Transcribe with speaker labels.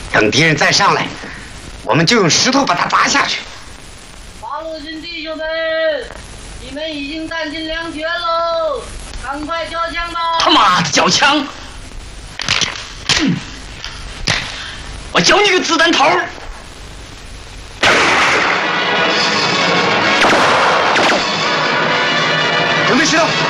Speaker 1: 等敌人再上来，我们就用石头把他砸下去。
Speaker 2: 八路军弟兄们，你们已经弹尽粮绝喽，赶快交枪吧！
Speaker 3: 他妈的，交枪！我教你个子弹头！
Speaker 1: 准备石头。